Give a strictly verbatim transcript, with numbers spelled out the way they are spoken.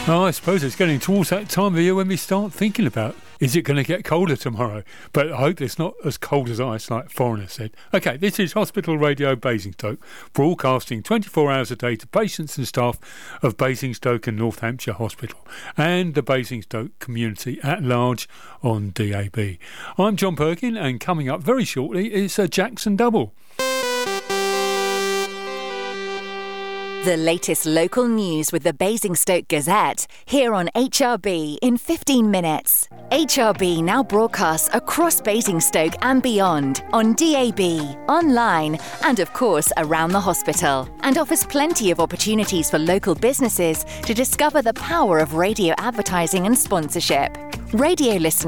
Oh, I suppose it's getting towards that time of year when we start thinking about, is it going to get colder tomorrow? But I hope it's not as cold as ice, like Foreigner said. OK, this is Hospital Radio Basingstoke, broadcasting twenty-four hours a day to patients and staff of Basingstoke and North Hampshire Hospital and the Basingstoke community at large on D A B. I'm John Perkin, and coming up very shortly is a Jackson Double. The latest local news with the Basingstoke Gazette, here on H R B in fifteen minutes. H R B now broadcasts across Basingstoke and beyond on D A B, online and of course around the hospital, and offers plenty of opportunities for local businesses to discover the power of radio advertising and sponsorship. Radio listeners